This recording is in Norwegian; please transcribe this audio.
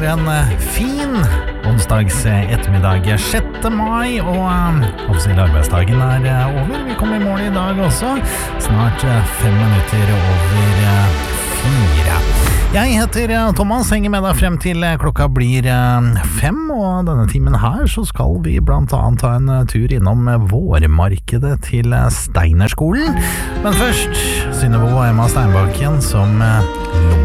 en fin onsdags ettermiddag 6. mai, og offisiell arbeidsdagen over. Vi kommer i mål i dag også, snart 5 minutter over 4. Jeg heter Thomas, henger med deg frem til klokka blir 5, og denne timen her så skal vi blant annet ta en tur innom vårmarkedet til Steinerskolen. Men først, Synnøve og Emma Steinbakken som